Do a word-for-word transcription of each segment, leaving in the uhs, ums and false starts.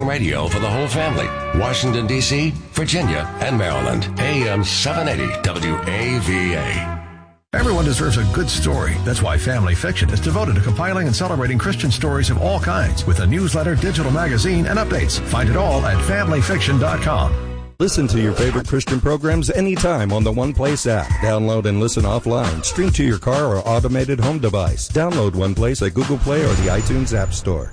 radio for the whole family. Washington, D C, Virginia, and Maryland. A M seven eighty W A V A. Everyone deserves a good story. That's why Family Fiction is devoted to compiling and celebrating Christian stories of all kinds with a newsletter, digital magazine, and updates. Find it all at family fiction dot com. Listen to your favorite Christian programs anytime on the One Place app. Download and listen offline. Stream to your car or automated home device. Download One Place at Google Play or the iTunes App Store.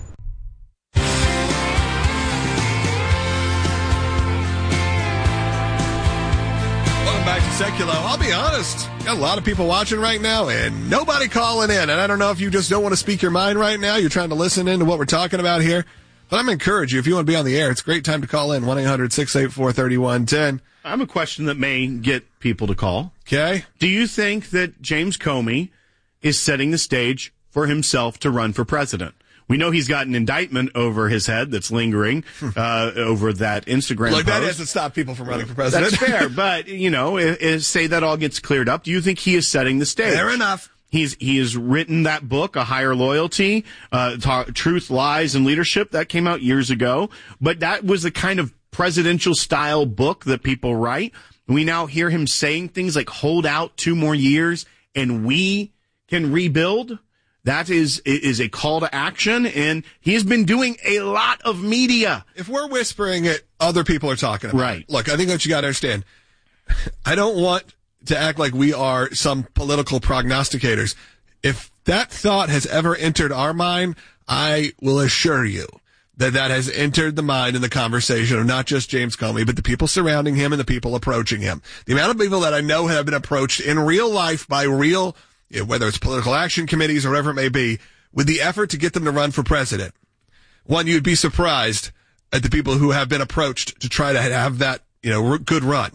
Back to Seculo. I'll be honest, got a lot of people watching right now and nobody calling in. And I don't know if you just don't want to speak your mind right now. You're trying to listen into what we're talking about here. But I'm encouraging you, if you want to be on the air, it's a great time to call in. one eight hundred six eight four three one one zero. I have a question that may get people to call. Okay. Do you think that James Comey is setting the stage for himself to run for president? We know he's got an indictment over his head that's lingering uh, over that Instagram Look, post. that hasn't stopped people from running for president. That's fair, but, you know, if, if, say that all gets cleared up, do you think he is setting the stage? Fair enough. He's he has written that book, A Higher Loyalty, uh, ta- Truth, Lies, and Leadership. That came out years ago. But that was the kind of presidential-style book that people write. We now hear him saying things like, hold out two more years, and we can rebuild. That is is a call to action, and he has been doing a lot of media. If we're whispering it, other people are talking about right. it. Look, I think what you got to understand, I don't want to act like we are some political prognosticators. If that thought has ever entered our mind, I will assure you that that has entered the mind and the conversation of not just James Comey, but the people surrounding him and the people approaching him. The amount of people that I know have been approached in real life by real, you know, whether it's political action committees or whatever it may be, with the effort to get them to run for president. One, you'd be surprised at the people who have been approached to try to have that, you know, good run.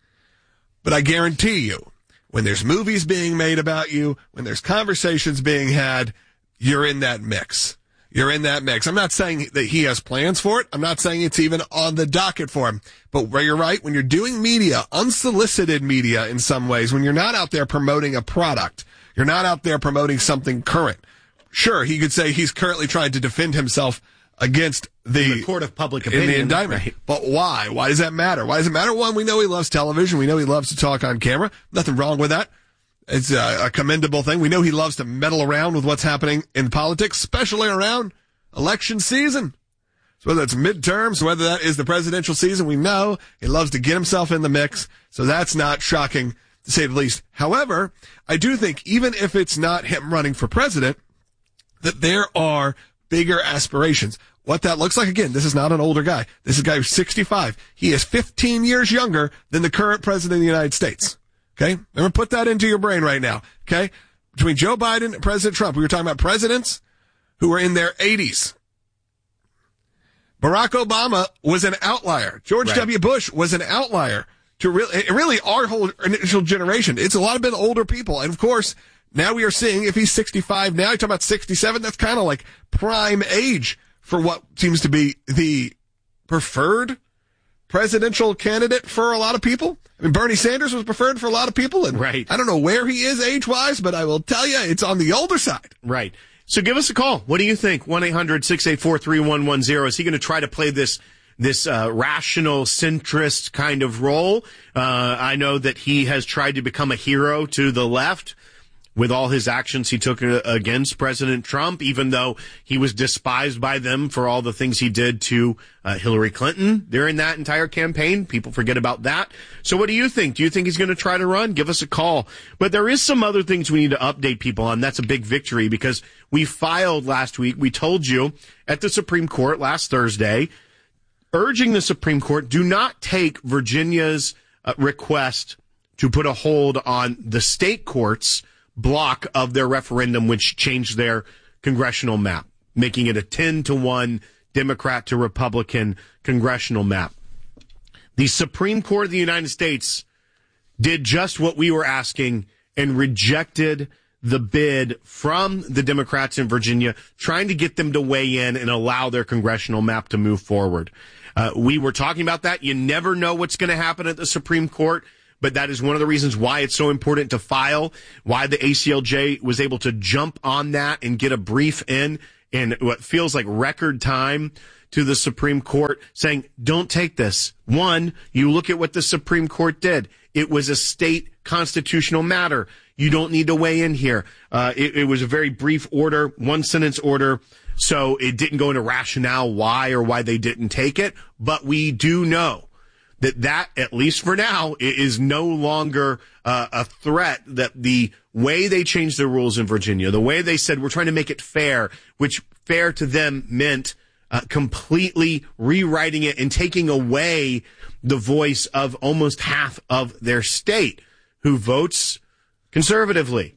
But I guarantee you, when there's movies being made about you, when there's conversations being had, you're in that mix. You're in that mix. I'm not saying that he has plans for it. I'm not saying it's even on the docket for him. But where you're right, when you're doing media, unsolicited media in some ways, when you're not out there promoting a product, you're not out there promoting something current. Sure, he could say he's currently trying to defend himself against the, in the court of public opinion. In the indictment. Right. But why? Why does that matter? Why does it matter? One, we know he loves television. We know he loves to talk on camera. Nothing wrong with that. It's a, a commendable thing. We know he loves to meddle around with what's happening in politics, especially around election season. So whether it's midterms, whether that is the presidential season, we know he loves to get himself in the mix. So that's not shocking, to say the least. However, I do think even if it's not him running for president, that there are bigger aspirations. What that looks like, again, this is not an older guy. This is a guy who's sixty-five. He is fifteen years younger than the current president of the United States. Okay? Remember, put that into your brain right now. Okay? Between Joe Biden and President Trump, we were talking about presidents who were in their eighties. Barack Obama was an outlier. George right. W. Bush was an outlier to really, really our whole initial generation. It's a lot of been older people. And of course, now we are seeing if he's sixty-five now, you're talking about sixty-seven, that's kind of like prime age for what seems to be the preferred presidential candidate for a lot of people. I mean, Bernie Sanders was preferred for a lot of people. And right. I don't know where he is age-wise, but I will tell you it's on the older side. Right. So give us a call. What do you think? one eight hundred six eight four three one one zero. Is he going to try to play this this uh, rational centrist kind of role? Uh, I know that he has tried to become a hero to the left with all his actions he took against President Trump, even though he was despised by them for all the things he did to uh, Hillary Clinton during that entire campaign. People forget about that. So what do you think? Do you think he's going to try to run? Give us a call. But there is some other things we need to update people on. That's a big victory because we filed last week. We told you at the Supreme Court last Thursday, urging the Supreme Court, do not take Virginia's uh, request to put a hold on the state courts block of their referendum, which changed their congressional map, making it a ten to one Democrat to Republican congressional map. The Supreme Court of the United States did just what we were asking and rejected the bid from the Democrats in Virginia, trying to get them to weigh in and allow their congressional map to move forward. Uh, we were talking about that. You never know what's going to happen at the Supreme Court. But that is one of the reasons why it's so important to file, why the A C L J was able to jump on that and get a brief in in what feels like record time to the Supreme Court saying, don't take this. One, you look at what the Supreme Court did. It was a state constitutional matter. You don't need to weigh in here. Uh, it, it was a very brief order, one sentence order. So it didn't go into rationale why or why they didn't take it. But we do know that that, at least for now, is no longer uh, a threat. That the way they changed the rules in Virginia, the way they said we're trying to make it fair, which fair to them meant uh, completely rewriting it and taking away the voice of almost half of their state who votes conservatively,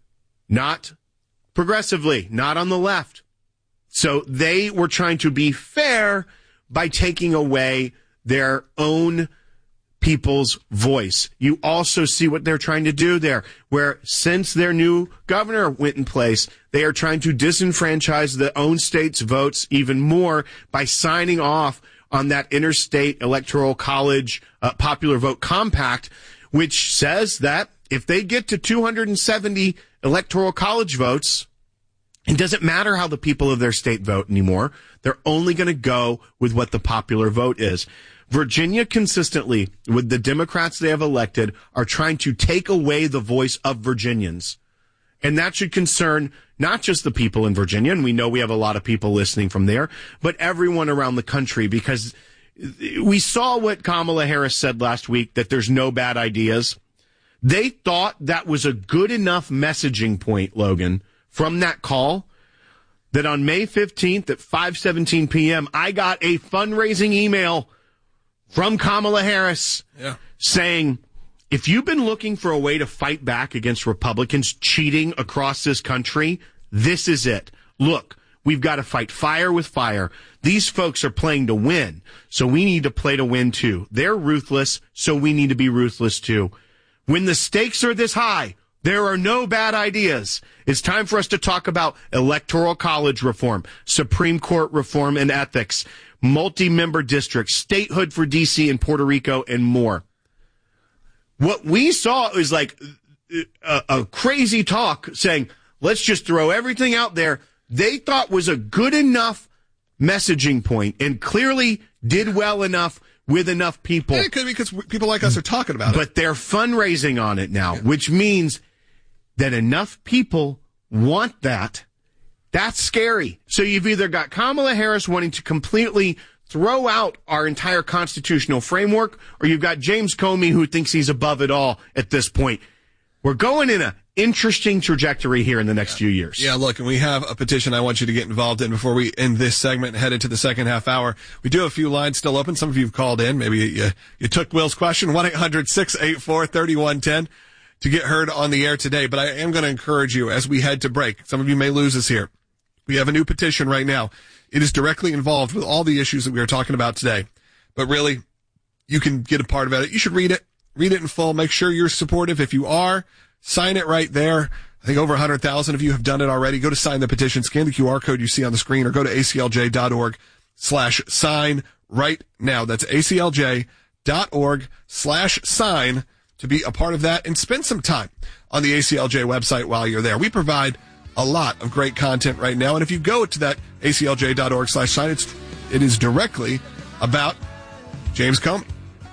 not progressively, not on the left. So they were trying to be fair by taking away their own people's voice. You also see what they're trying to do there, where since their new governor went in place, they are trying to disenfranchise their own state's votes even more by signing off on that interstate electoral college uh, popular vote compact, which says that if they get to two hundred seventy electoral college votes, it doesn't matter how the people of their state vote anymore. They're only going to go with what the popular vote is. Virginia consistently, with the Democrats they have elected, are trying to take away the voice of Virginians. And that should concern not just the people in Virginia, and we know we have a lot of people listening from there, but everyone around the country, because we saw what Kamala Harris said last week, that there's no bad ideas. They thought that was a good enough messaging point, Logan, from that call, that on May fifteenth at five seventeen p.m., I got a fundraising email from Kamala Harris yeah. saying, if you've been looking for a way to fight back against Republicans cheating across this country, this is it. Look, we've got to fight fire with fire. These folks are playing to win, so we need to play to win too. They're ruthless, so we need to be ruthless too. When the stakes are this high, there are no bad ideas. It's time for us to talk about electoral college reform, Supreme Court reform and ethics, multi-member districts, statehood for D C and Puerto Rico, and more. What we saw is like a, a crazy talk saying, let's just throw everything out there. They thought was a good enough messaging point and clearly did well enough with enough people. Yeah, it could be because people like us are talking about it. But they're fundraising on it now, yeah. which means that enough people want that. That's scary. So you've either got Kamala Harris wanting to completely throw out our entire constitutional framework, or you've got James Comey who thinks he's above it all at this point. We're going in an interesting trajectory here in the next yeah. few years. Yeah, look, and we have a petition I want you to get involved in before we end this segment and head into the second half hour. We do have a few lines still open. Some of you have called in. Maybe you, you took Will's question, one eight hundred six eight four three one one zero to get heard on the air today. But I am going to encourage you as we head to break. Some of you may lose us here. We have a new petition right now. It is directly involved with all the issues that we are talking about today. But really, you can get a part of it. You should read it. Read it in full. Make sure you're supportive. If you are, sign it right there. I think over one hundred thousand of you have done it already. Go to sign the petition. Scan the Q R code you see on the screen or go to aclj.org slash sign right now. That's aclj.org slash sign to be a part of that and spend some time on the A C L J website while you're there. We provide a lot of great content right now. And if you go to that aclj.org slash sign, it's, it is directly about James Comey.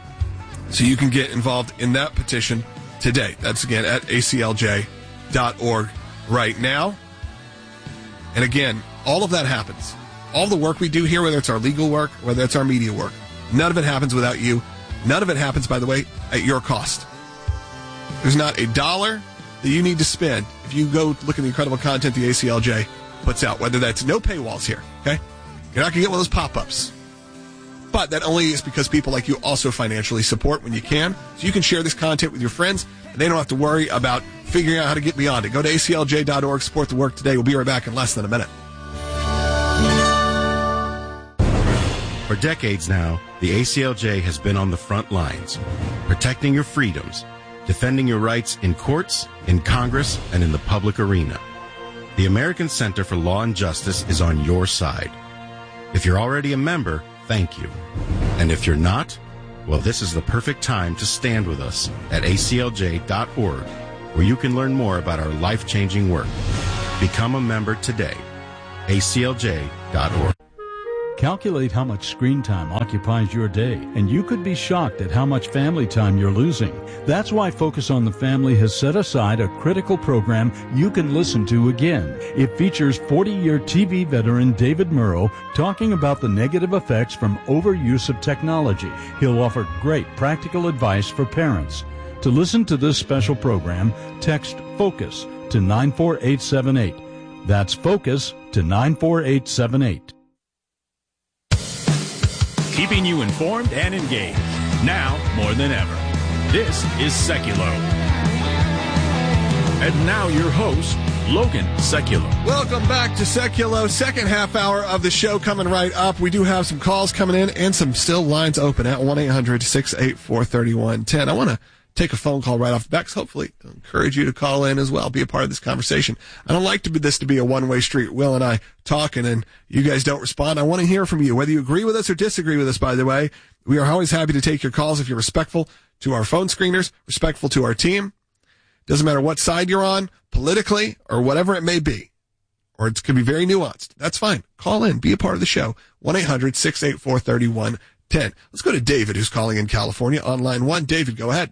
So you can get involved in that petition today. That's again at aclj dot org right now. And again, all of that happens. All the work we do here, whether it's our legal work, whether it's our media work, none of it happens without you. None of it happens, by the way, at your cost. There's not a dollar that you need to spend if you go look at the incredible content the A C L J puts out, whether that's no paywalls here, okay? You're not going to get one of those pop-ups. But that only is because people like you also financially support when you can. So you can share this content with your friends, and they don't have to worry about figuring out how to get beyond it. Go to aclj dot org, support the work today. We'll be right back in less than a minute. For decades now, the A C L J has been on the front lines, protecting your freedoms, defending your rights in courts, in Congress, and in the public arena. The American Center for Law and Justice is on your side. If you're already a member, thank you. And if you're not, well, this is the perfect time to stand with us at A C L J dot org, where you can learn more about our life-changing work. Become a member today. A C L J dot org. Calculate how much screen time occupies your day, and you could be shocked at how much family time you're losing. That's why Focus on the Family has set aside a critical program you can listen to again. It features forty-year T V veteran David Murrow talking about the negative effects from overuse of technology. He'll offer great practical advice for parents. To listen to this special program, text FOCUS to nine four eight seven eight. That's FOCUS to nine four eight seven eight. Keeping you informed and engaged, now more than ever. This is Seculo. And now your host, Logan Seculo. Welcome back to Seculo. Second half hour of the show coming right up. We do have some calls coming in and some still lines open at one eight hundred six eight four three one one zero. I want to take a phone call right off the bat, because hopefully I'll encourage you to call in as well, be a part of this conversation. I don't like to be, this to be a one-way street, Will and I talking, and you guys don't respond. I want to hear from you, whether you agree with us or disagree with us, by the way. We are always happy to take your calls if you're respectful to our phone screeners, respectful to our team. Doesn't matter what side you're on, politically, or whatever it may be. Or it could be very nuanced. That's fine. Call in, be a part of the show. one eight hundred six eight four three one one zero. Let's go to David, who's calling in California on line one. David, go ahead.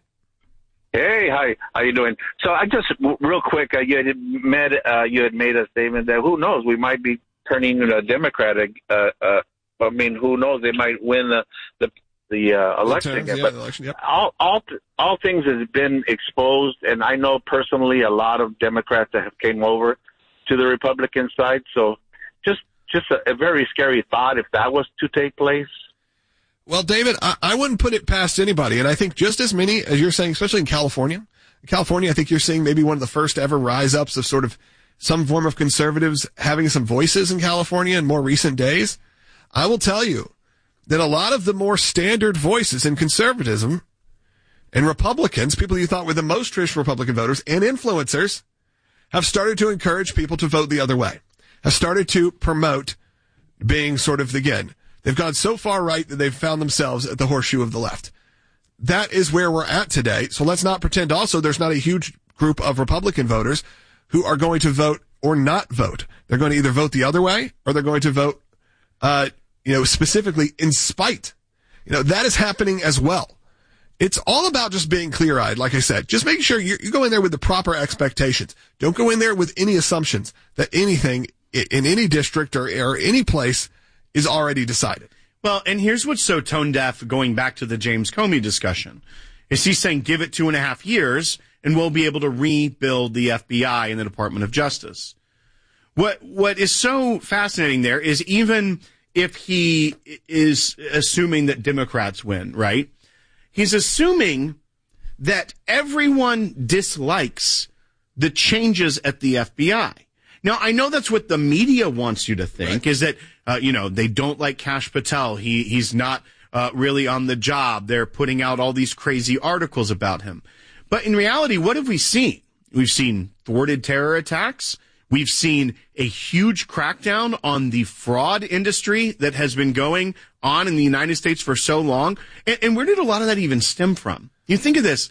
Hey, hi, how you doing? So I just, real quick, uh, you had made, uh, you had made a statement that who knows, we might be turning a Democratic, uh, uh, I mean, who knows, they might win the, the, the, uh, election. Terms, yeah, but the election, yep. all, all, all things has been exposed, and I know personally a lot of Democrats that have came over to the Republican side, so just, just a, a very scary thought if that was to take place. Well, David, I, I wouldn't put it past anybody, and I think just as many as you're saying, especially in California. In California, I think you're seeing maybe one of the first ever rise-ups of sort of some form of conservatives having some voices in California in more recent days. I will tell you that a lot of the more standard voices in conservatism and Republicans, people you thought were the most traditional Republican voters, and influencers, have started to encourage people to vote the other way, have started to promote being sort of, again, they've gone so far right that they've found themselves at the horseshoe of the left. That is where we're at today. So let's not pretend also there's not a huge group of Republican voters who are going to vote or not vote. They're going to either vote the other way or they're going to vote, uh, you know, specifically in spite. You know, that is happening as well. It's all about just being clear-eyed, like I said. Just making sure you, you go in there with the proper expectations. Don't go in there with any assumptions that anything in any district or, or any place is already decided. Well, and here's what's so tone-deaf, going back to the James Comey discussion, is he's saying give it two and a half years and we'll be able to rebuild the F B I and the Department of Justice. What What is so fascinating there is even if he is assuming that Democrats win, right, he's assuming that everyone dislikes the changes at the F B I. Now, I know that's what the media wants you to think, right, is that, uh, you know, they don't like Kash Patel. He He's not uh, really on the job. They're putting out all these crazy articles about him. But in reality, what have we seen? We've seen thwarted terror attacks. We've seen a huge crackdown on the fraud industry that has been going on in the United States for so long. And, and where did a lot of that even stem from? You think of this.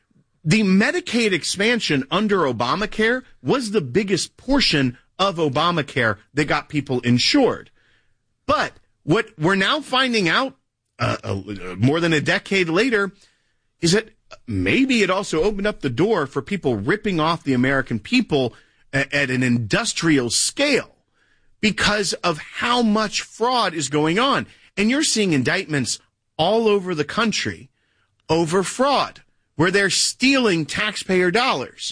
The Medicaid expansion under Obamacare was the biggest portion of Obamacare that got people insured. But what we're now finding out uh, uh, more than a decade later is that maybe it also opened up the door for people ripping off the American people at, at an industrial scale because of how much fraud is going on. And you're seeing indictments all over the country over fraud, where they're stealing taxpayer dollars.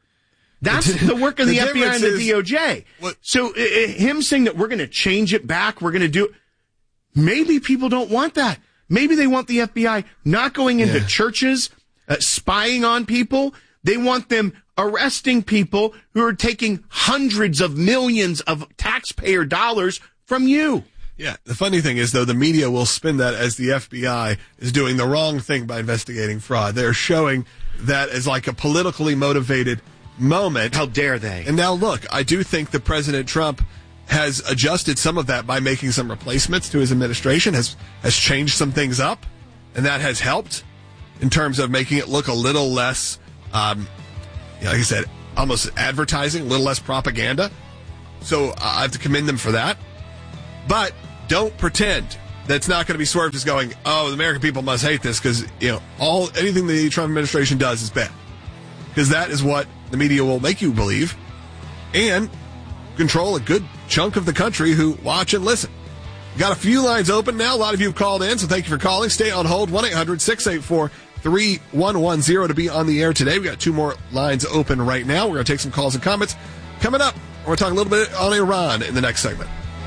That's the work of the, the F B I and the is, D O J. What? So uh, him saying that we're going to change it back, we're going to do, maybe people don't want that. Maybe they want the F B I not going into yeah. churches, uh, spying on people. They want them arresting people who are taking hundreds of millions of taxpayer dollars from you. Yeah, the funny thing is, though, the media will spin that as the F B I is doing the wrong thing by investigating fraud. They're showing that as like a politically motivated moment. How dare they? And now, look, I do think that President Trump has adjusted some of that by making some replacements to his administration, has, has changed some things up, and that has helped in terms of making it look a little less, um, you know, like I said, almost advertising, a little less propaganda. So uh, I have to commend them for that. But don't pretend that's not going to be swerved as going, oh, the American people must hate this because, you know, all anything the Trump administration does is bad. Because that is what the media will make you believe and control a good chunk of the country who watch and listen. Got a few lines open now. A lot of you have called in, so thank you for calling. Stay on hold. one eight hundred six eight four three one one zero to be on the air today. We got two more lines open right now. We're going to take some calls and comments. Coming up, we're going to talk a little bit on Iran in the next segment.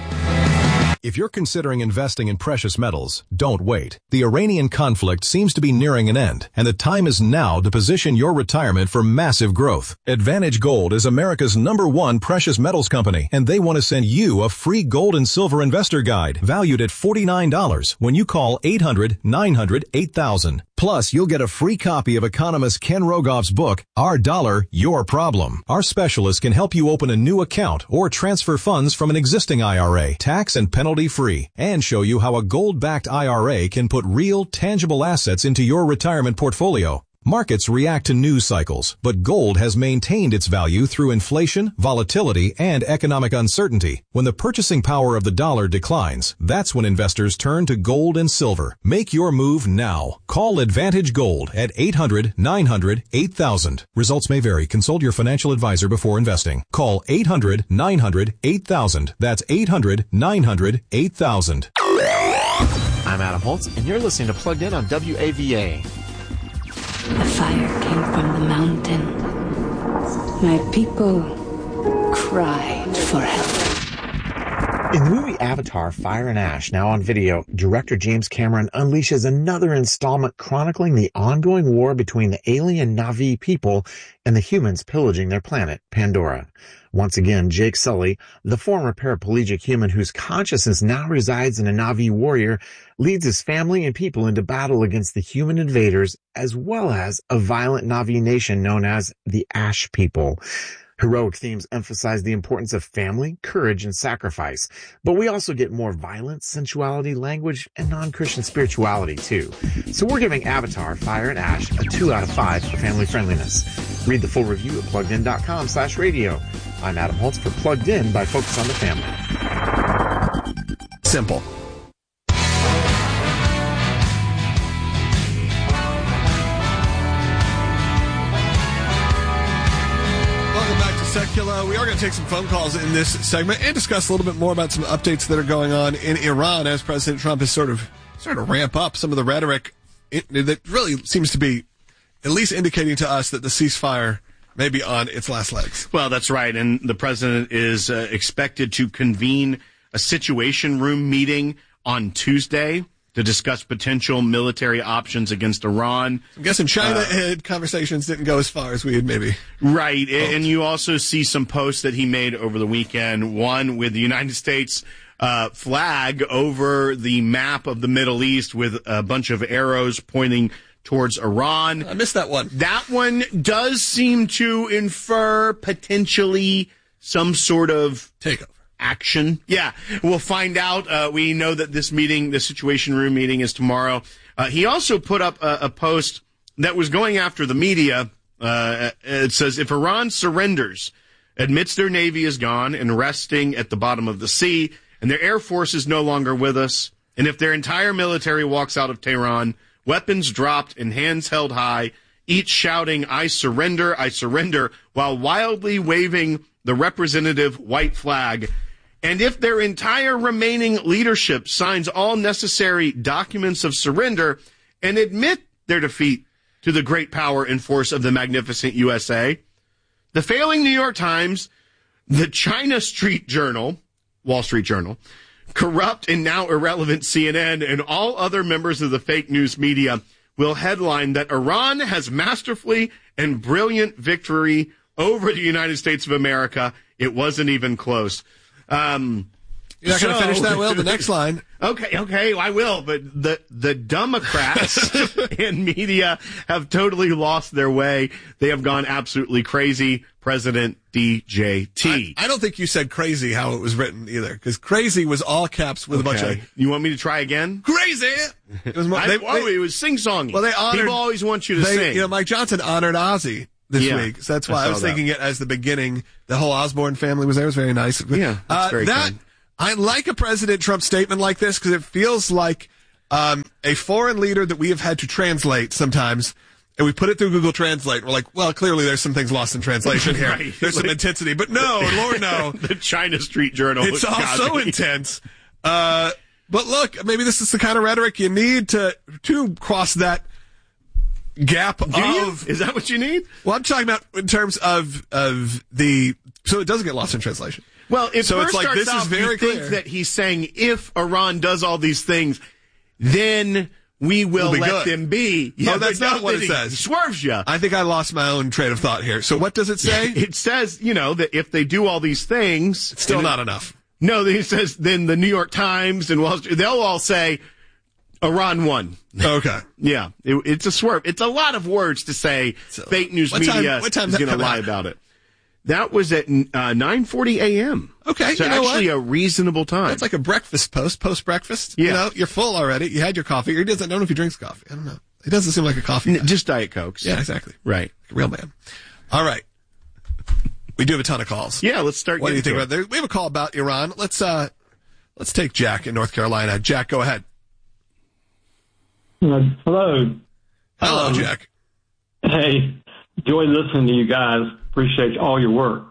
If you're considering investing in precious metals, don't wait. The Iranian conflict seems to be nearing an end, and the time is now to position your retirement for massive growth. Advantage Gold is America's number one precious metals company, and they want to send you a free gold and silver investor guide valued at forty-nine dollars when you call eight hundred nine hundred eight thousand. Plus, you'll get a free copy of economist Ken Rogoff's book, Our Dollar, Your Problem. Our specialists can help you open a new account or transfer funds from an existing I R A, tax and penalty free, and show you how a gold-backed I R A can put real, tangible assets into your retirement portfolio. Markets react to news cycles, but gold has maintained its value through inflation, volatility, and economic uncertainty. When the purchasing power of the dollar declines, that's when investors turn to gold and silver. Make your move now. Call Advantage Gold at eight hundred nine hundred eight thousand. Results may vary. Consult your financial advisor before investing. Call eight hundred nine hundred eight thousand. That's eight hundred nine hundred eight thousand. I'm Adam Holtz, and you're listening to Plugged In on W A V A. The fire came from the mountain. My people cried for help. In the movie Avatar, Fire and Ash, now on video, director James Cameron unleashes another installment chronicling the ongoing war between the alien Na'vi people and the humans pillaging their planet, Pandora. Once again, Jake Sully, the former paraplegic human whose consciousness now resides in a Na'vi warrior, leads his family and people into battle against the human invaders, as well as a violent Na'vi nation known as the Ash People. Heroic themes emphasize the importance of family, courage, and sacrifice, but we also get more violence, sensuality, language, and non-Christian spirituality, too. So we're giving Avatar, Fire and Ash a two out of five for family friendliness. Read the full review at pluggedin.com slash radio. I'm Adam Holtz for Plugged In by Focus on the Family. Simple. Secular. We are going to take some phone calls in this segment and discuss a little bit more about some updates that are going on in Iran as President Trump has sort of started to ramp up some of the rhetoric that really seems to be at least indicating to us that the ceasefire may be on its last legs. Well, that's right. And the president is uh, expected to convene a situation room meeting on Tuesday to discuss potential military options against Iran. I'm guessing China uh, had conversations didn't go as far as we had maybe. Right. hoped. And you also see some posts that he made over the weekend, one with the United States uh, flag over the map of the Middle East with a bunch of arrows pointing towards Iran. I missed that one. That one does seem to infer potentially some sort of takeover. Action. Yeah, we'll find out. Uh, we know that this meeting, the Situation Room meeting, is tomorrow. Uh, he also put up a, a post that was going after the media. Uh, it says, if Iran surrenders, admits their navy is gone and resting at the bottom of the sea, and their air force is no longer with us, and if their entire military walks out of Tehran, weapons dropped and hands held high, each shouting, I surrender, I surrender, while wildly waving the representative white flag, and if their entire remaining leadership signs all necessary documents of surrender and admit their defeat to the great power and force of the magnificent U S A, the failing New York Times, the China Street Journal, Wall Street Journal, corrupt and now irrelevant C N N, and all other members of the fake news media will headline that Iran has masterfully and brilliant victory over the United States of America. It wasn't even close. Um, You're not so, going to finish that, Will? The next line. Okay, okay, I will. But the the Democrats and media have totally lost their way. They have gone absolutely crazy. President D J T. I, I don't think you said crazy how it was written either, because crazy was all caps with okay. a bunch of. You want me to try again? Crazy. It was more. I, they, oh, they, it was sing-songy. Well, they honored. People always want you to they, sing. You know, Mike Johnson honored Ozzy this yeah, week, so that's why I, I was that. thinking it as the beginning. The whole Osborne family was there. It was very nice. Yeah, that's uh, very that kind. I like a President Trump statement like this because it feels like um, a foreign leader that we have had to translate sometimes. And we put it through Google Translate. We're like, well, clearly there's some things lost in translation here. Right. There's some intensity. But no, Lord, no. The China Street Journal. It's all so intense. Uh, but look, maybe this is the kind of rhetoric you need to to cross that gap Do of... You? Is that what you need? Well, I'm talking about in terms of of the... So it doesn't get lost in translation. Well, if so first it's like, starts this out, is very you think clear. that he's saying if Iran does all these things, then... we will we'll let good. them be. Yeah, oh, that's not what it says. He swerves you. I think I lost my own train of thought here. So what does it say? It says, you know, that if they do all these things... It's still not enough. No, it says then the New York Times and Wall Street, they'll all say Iran won. Okay. Yeah, it, it's a swerve. It's a lot of words to say so, fake news what media time, what time is going to lie out? about it. That was at uh, nine forty a.m. Okay, so you know actually what? a reasonable time. It's like a breakfast post, post-breakfast. Yeah. You know, you're full already. You had your coffee. He doesn't, I don't know if he drinks coffee. I don't know. He doesn't seem like a coffee guy. Just Diet Cokes. Yeah, exactly. Right. Real man. All right. We do have a ton of calls. Yeah, let's start. What do you think it. about that? We have a call about Iran. Let's uh, let's take Jack in North Carolina. Jack, go ahead. Uh, hello. Hello, um, Jack. Hey, enjoy listening to you guys. Appreciate all your work.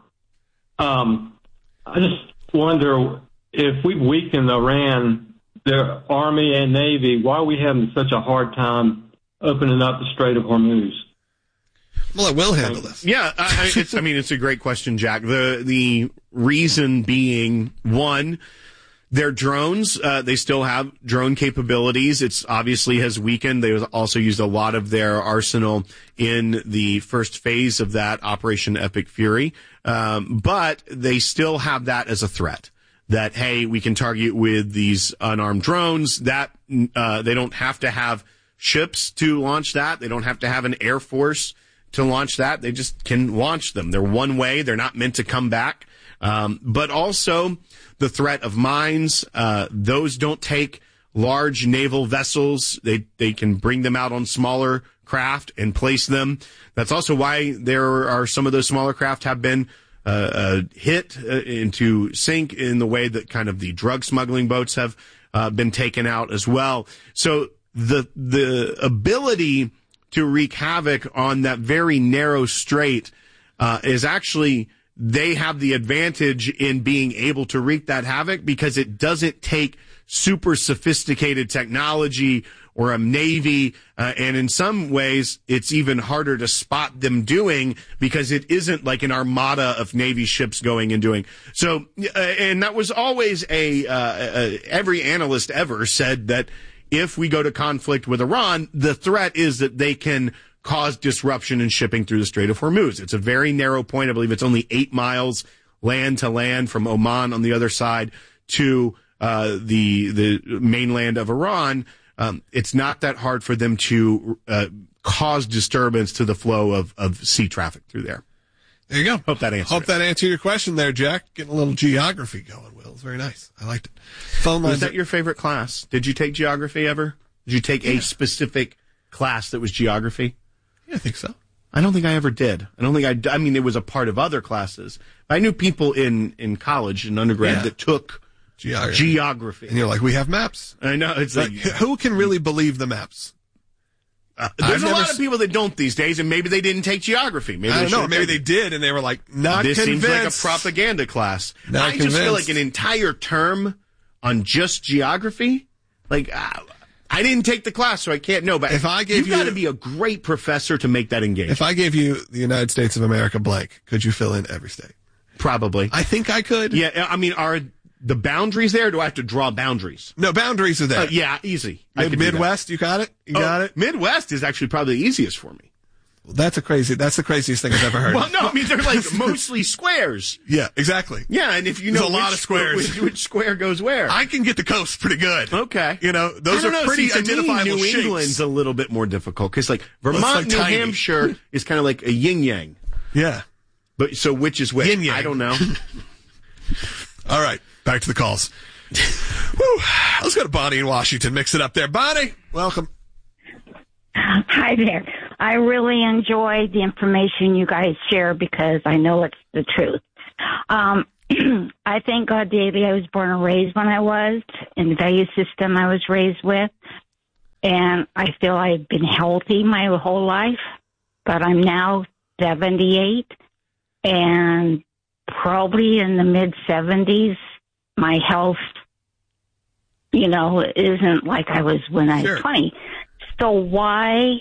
Um, I just wonder if we weaken Iran, their army and navy, why are we having such a hard time opening up the Strait of Hormuz? Well, I will handle this. Yeah, I, I, it's, I mean, it's a great question, Jack. The the reason being, one, their drones, uh, they still have drone capabilities. It's obviously has weakened. They also used a lot of their arsenal in the first phase of that Operation Epic Fury. Um, but they still have that as a threat. That, hey, we can target with these unarmed drones. That uh, they don't have to have ships to launch that. They don't have to have an air force to launch that. They just can launch them. They're one way. They're not meant to come back. Um, but also the threat of mines. Uh, those don't take large naval vessels. They they can bring them out on smaller craft and place them. That's also why there are some of those smaller craft have been uh, uh, hit uh, into sink in the way that kind of the drug smuggling boats have uh, been taken out as well. So the the ability to wreak havoc on that very narrow strait uh, is actually, they have the advantage in being able to wreak that havoc because it doesn't take super sophisticated technology or a navy, uh, and in some ways it's even harder to spot them doing because it isn't like an armada of navy ships going and doing. So, uh, and that was always a, uh, a every analyst ever said that if we go to conflict with Iran, the threat is that they can cause disruption in shipping through the Strait of Hormuz. It's a very narrow point. I believe it's only eight miles land to land from Oman on the other side to uh, the the mainland of Iran. Um, it's not that hard for them to uh, cause disturbance to the flow of, of sea traffic through there. There you go. Hope that answers. Hope it. that answered your question there, Jack. Getting a little geography going, Will. It's very nice. I liked it. Phone lines. Was that your favorite class? Did you take geography ever? Did you take yeah. a specific class that was geography? Yeah, I think so. I don't think I ever did. I don't think I, I mean, it was a part of other classes. I knew people in, in college and undergrad yeah. that took geography. geography. And you're like, we have maps. I know. It's like, like who can really believe the maps? Uh, there's I've a lot of people that don't these days, and maybe they didn't take geography. Maybe I don't they know. Maybe they did, and they were like, not this convinced. This seems like a propaganda class. Not I convinced. just feel like an entire term on just geography. Like, uh, I didn't take the class, so I can't know. But if I gave you, you got to be a great professor to make that engaging. If I gave you the United States of America blank, could you fill in every state? Probably. I think I could. Yeah. I mean, are the boundaries there? Or do I have to draw boundaries? No, boundaries are there. Uh, yeah, easy. Mid- Midwest, you got it? You oh, got it? Midwest is actually probably the easiest for me. Well, that's a crazy, that's the craziest thing I've ever heard. Well, no, I mean, they're like mostly squares. Yeah, exactly. Yeah, and if you know There's a which, lot of squares. Which, which square goes where. I can get the coast pretty good. Okay. You know, those I are don't know. pretty See, to identifiable me, New shapes. England's a little bit more difficult because, like, Vermont, well, like New tiny. Hampshire is kind of like a yin-yang. Yeah. But so which is which? Yin-yang. I don't know. All right, back to the calls. Woo. Let's go to Bonnie in Washington. Mix it up there. Bonnie, welcome. Hi there. I really enjoy the information you guys share because I know it's the truth. Um, I thank God daily I was born and raised when I was, in the value system I was raised with. And I feel I've been healthy my whole life, but I'm now seventy-eight, and probably in the mid-seventies, my health, you know, isn't like I was when I was Sure. twenty. So why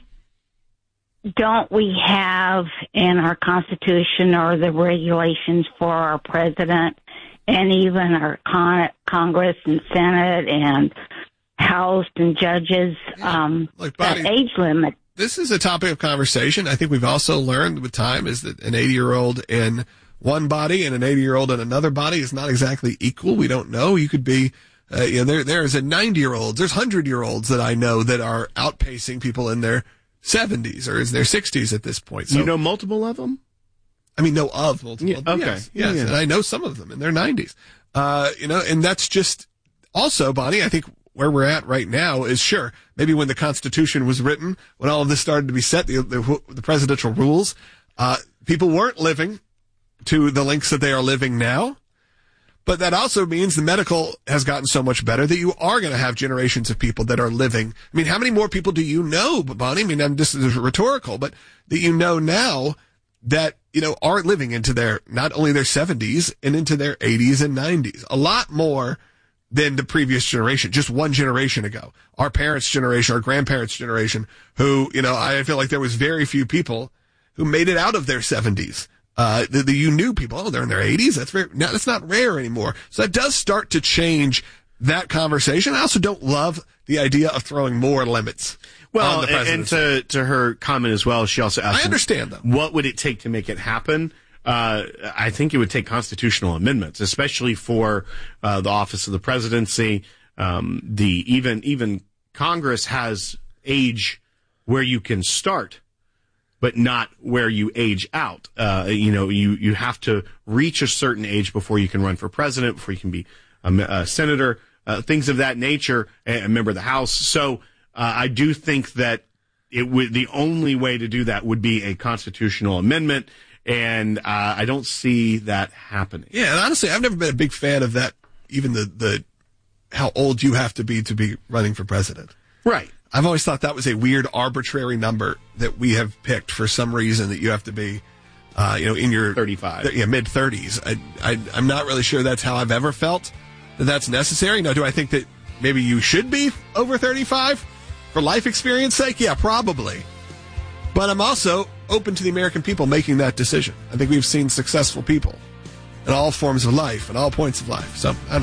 don't we have in our Constitution or the regulations for our president and even our con- Congress and Senate and House and judges um, Like, an Bonnie, age limit? this is a topic of conversation. I think we've also learned with time is that an eighty-year-old in one body and an eighty-year-old in another body is not exactly equal. We don't know. You could be, uh, you know, there, there's a ninety-year-olds, there's hundred-year-olds that I know that are outpacing people in their seventies or in their sixties at this point. So, You know multiple of them? I mean, know of multiple. Yeah, okay. Yes, Yeah, yes. yeah. And I know some of them in their nineties. Uh, you know, and that's just also, Bonnie, I think where we're at right now is sure, maybe when the Constitution was written, when all of this started to be set, the, the, the presidential rules, uh, people weren't living to the lengths that they are living now. But that also means the medical has gotten so much better that you are going to have generations of people that are living. I mean, how many more people do you know, Bonnie? I mean, I'm just this is rhetorical, but that you know now that, you know, are living into their, not only their seventies and into their eighties and nineties. A lot more than the previous generation, just one generation ago. Our parents' generation, our grandparents' generation, who, you know, I feel like there was very few people who made it out of their seventies. Uh, the, the, you knew people, oh, they're in their eighties. That's very, now that's not rare anymore. So that does start to change that conversation. I also don't love the idea of throwing more limits. Well, on the and, and presidency. to, to her comment as well, she also asked, I understand, though. what would it take to make it happen? Uh, I think it would take constitutional amendments, especially for uh, the office of the presidency. Um, the even even Congress has age where you can start, but not where you age out. Uh, you know, you you have to reach a certain age before you can run for president, before you can be a, a senator, uh, things of that nature, a member of the House. So uh, I do think that it would the only way to do that would be a constitutional amendment. And uh, I don't see that happening. Yeah, and honestly, I've never been a big fan of that, even the, the how old you have to be to be running for president. Right. I've always thought that was a weird, arbitrary number that we have picked for some reason that you have to be, uh, you know, in your thirty-five, yeah, mid thirties. I, I, I'm not really sure that's how I've ever felt that that's necessary. Now, do I think that maybe you should be over thirty-five for life experience sake? Yeah, probably. But I'm also open to the American people making that decision. I think we've seen successful people in all forms of life, in all points of life. So, I don't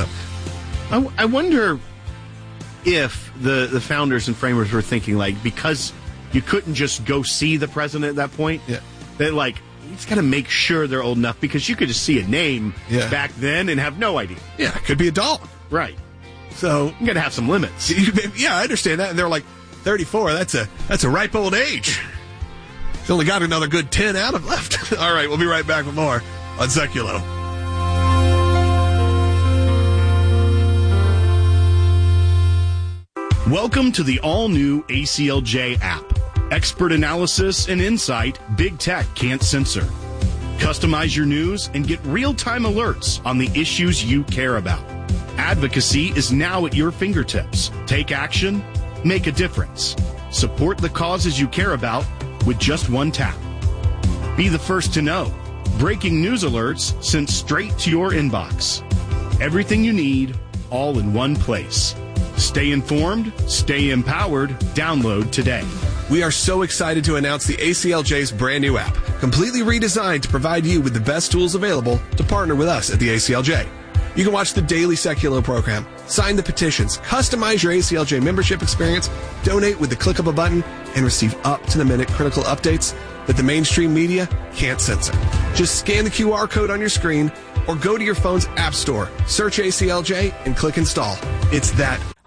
know. I, I wonder if the, the founders and framers were thinking, like, because you couldn't just go see the president at that point, yeah. that, like, you just got to make sure they're old enough, because you could just see a name yeah. back then and have no idea. Yeah, it could be a dog. Right. So you got to have some limits. Yeah, I understand that. And they're like, thirty-four, that's a that's a ripe old age. He's only got another good ten out of left. All right, we'll be right back with more on Seculo. Welcome to the all-new A C L J app. Expert analysis and insight big tech can't censor. Customize your news and get real-time alerts on the issues you care about. Advocacy is now at your fingertips. Take action, make a difference. Support the causes you care about with just one tap. Be the first to know. Breaking news alerts sent straight to your inbox. Everything you need, all in one place. Stay informed, stay empowered. Download today. We are so excited to announce the A C L J's brand new app, completely redesigned to provide you with the best tools available to partner with us at the A C L J. You can watch the daily Seculo program, sign the petitions, customize your A C L J membership experience, donate with the click of a button, and receive up-to-the-minute critical updates that the mainstream media can't censor. Just scan the Q R code on your screen or go to your phone's app store, search A C L J, and click install. It's that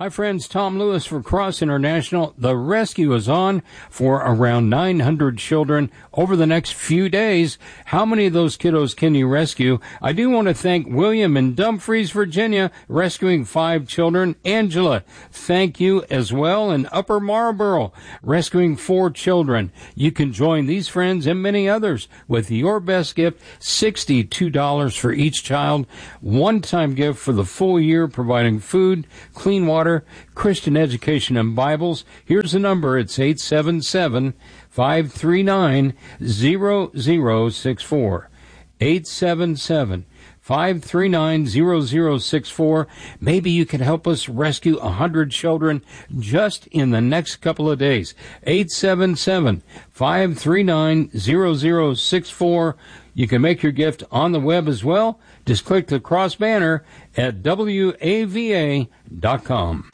Hi, friends. Tom Lewis for Cross International. The rescue is on for around nine hundred children over the next few days. How many of those kiddos can you rescue? I do want to thank William in Dumfries, Virginia, rescuing five children. Angela, thank you as well. In Upper Marlboro, rescuing four children. You can join these friends and many others with your best gift, sixty-two dollars for each child. One-time gift for the full year, providing food, clean water, Christian education, and Bibles. Here's the number. It's eight seven seven, five three nine, zero zero six four. eight seven seven, five three nine, zero zero six four. Maybe you can help us rescue one hundred children just in the next couple of days. eight seven seven, five three nine, zero zero six four. You can make your gift on the web as well. Just click the cross banner at W A V A dot com.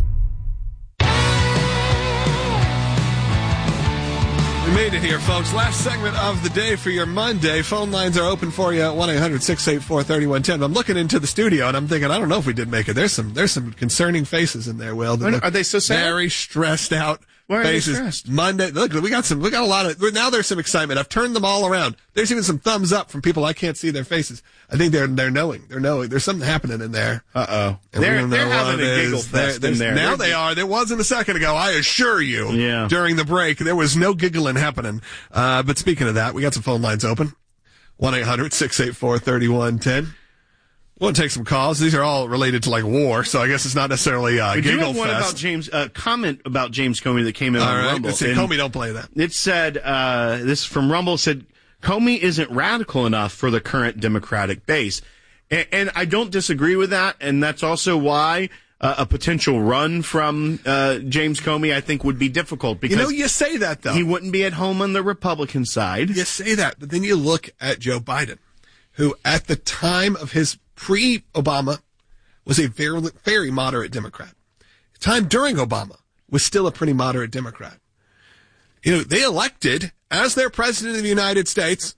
We made it here, folks. Last segment of the day for your Monday. Phone lines are open for you at one eight hundred, six eight four, three one one zero. I'm looking into the studio, and I'm thinking, I don't know if we did make it. There's some there's some concerning faces in there, Will. Are, are they so sad? Very stressed out. Why are faces. they stressed? Monday. Look, we got some. We got a lot of. Now there's some excitement. I've turned them all around. There's even some thumbs up from people I can't see their faces. I think they're they're knowing. They're knowing. There's something happening in there. Uh oh. They're they're having a giggle fest in there. Now they're, they are. There wasn't a second ago. I assure you. Yeah. During the break, there was no giggling happening. Uh, but speaking of that, we got some phone lines open. one eight hundred, six eight four, three one one zero. We'll take some calls. These are all related to like war, so I guess it's not necessarily uh, we giggle do have one fest. about James. Uh, comment about James Comey that came in all on right. Rumble. Let's see, Comey, don't play that. It said uh, this is from Rumble. Said Comey isn't radical enough for the current Democratic base, and, and I don't disagree with that. And that's also why uh, a potential run from uh, James Comey, I think, would be difficult because you know you say that though he wouldn't be at home on the Republican side. You say that, but then you look at Joe Biden, who at the time of his pre-Obama was a very, very moderate Democrat. The time during Obama was still a pretty moderate Democrat. You know, they elected as their president of the United States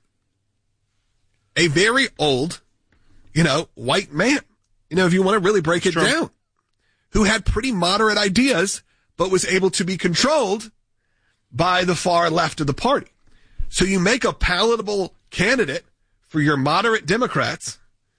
a very old, you know, white man. You know, if you want to really break it Sure. down, who had pretty moderate ideas, but was able to be controlled by the far left of the party. So you make a palatable candidate for your moderate Democrats,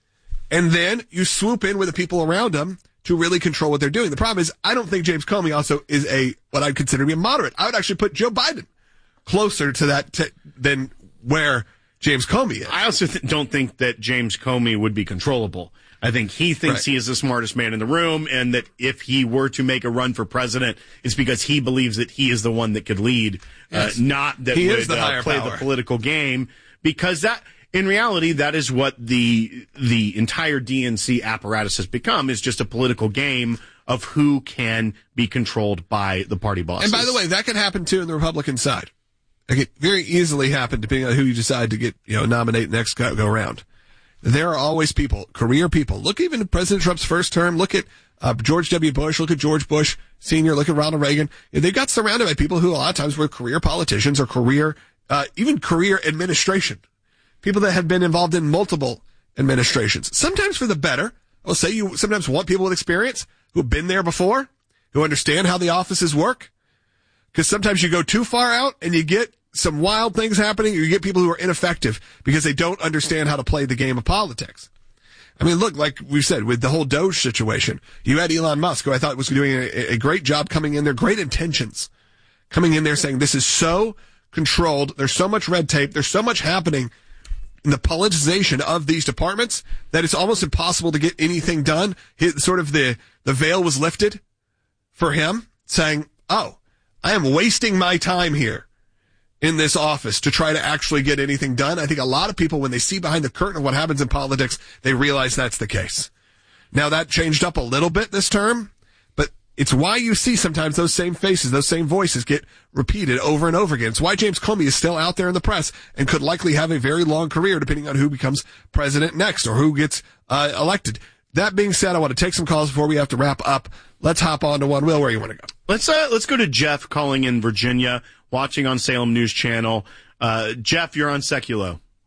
and then you swoop in with the people around them to really control what they're doing. The problem is, I don't think James Comey also is a, what I'd consider to be a moderate. I would actually put Joe Biden closer to that t- than where James Comey is. I also th- don't think that James Comey would be controllable. I think he thinks Right. he is the smartest man in the room, and that if he were to make a run for president, it's because he believes that he is the one that could lead, Yes. uh, not that He would is the uh, higher play power. the political game. Because that, in reality, that is what the the entire D N C apparatus has become, is just a political game of who can be controlled by the party bosses. And by the way, that can happen too on the Republican side. It can very easily happen depending on who you decide to get, you know, nominate next go, go round. There are always people, career people. Look even at President Trump's first term. Look at uh, George W. Bush. Look at George Bush Senior. Look at Ronald Reagan. They got surrounded by people who a lot of times were career politicians or career, uh, even career administration. People that have been involved in multiple administrations. Sometimes for the better. I'll say you sometimes want people with experience who have been there before, who understand how the offices work. Because sometimes you go too far out and you get some wild things happening, or you get people who are ineffective because they don't understand how to play the game of politics. I mean, look, like we said, with the whole Doge situation, you had Elon Musk, who I thought was doing a, a great job coming in there, great intentions, coming in there saying this is so controlled, there's so much red tape, there's so much happening in the politicization of these departments that it's almost impossible to get anything done. His, sort of the, the veil was lifted for him, saying, oh, I am wasting my time here in this office to try to actually get anything done. I think a lot of people, when they see behind the curtain of what happens in politics, they realize that's the case. Now, that changed up a little bit this term, but it's why you see sometimes those same faces, those same voices get repeated over and over again. It's why James Comey is still out there in the press and could likely have a very long career depending on who becomes president next or who gets uh, elected. That being said, I want to take some calls before we have to wrap up. Let's hop on to one. Will, where you want to go? Let's uh, let's go to Jeff calling in Virginia, watching on Salem News Channel. Uh, Jeff, you're on Seculo.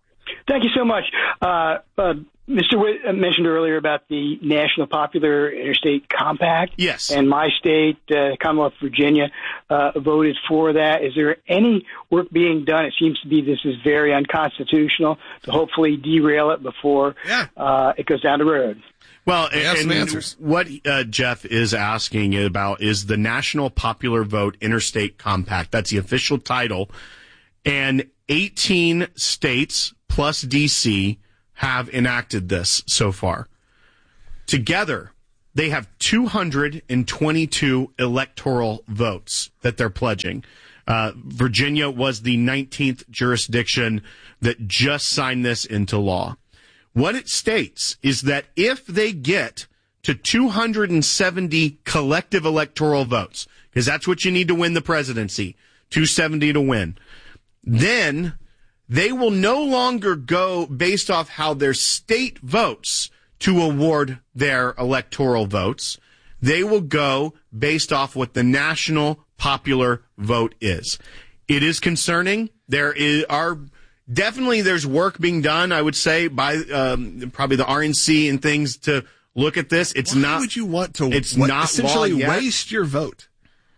Thank you so much. Uh, uh, Mister Witt mentioned earlier about the National Popular Interstate Compact. Yes. And my state, uh, Commonwealth of Virginia, uh, voted for that. Is there any work being done? It seems to be this is very unconstitutional to hopefully derail it before yeah. uh, it goes down the road. Well, We have and, some and answers. what uh, Jeff is asking about is the National Popular Vote Interstate Compact. That's the official title. And eighteen states plus D C have enacted this so far. Together, they have two hundred twenty-two electoral votes that they're pledging. Uh, Virginia was the nineteenth jurisdiction that just signed this into law. What it states is that if they get to two hundred seventy collective electoral votes, because that's what you need to win the presidency, two seventy to win, then they will no longer go based off how their state votes to award their electoral votes. They will go based off what the national popular vote is. It is concerning. There is are definitely there's work being done, I would say, by um, probably the R N C and things to look at this. It's Why not. would you want to? It's what, not essentially law yet. waste your vote